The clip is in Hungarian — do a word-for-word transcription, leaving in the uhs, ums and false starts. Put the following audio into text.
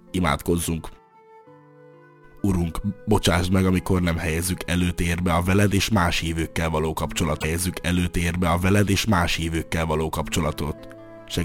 Imádkozzunk. Urunk, bocsásd meg, amikor nem helyezzük előtérbe a veled és más hívőkkel való kapcsolatot. Helyezzük előtérbe a veled és más hívőkkel való kapcsolatot.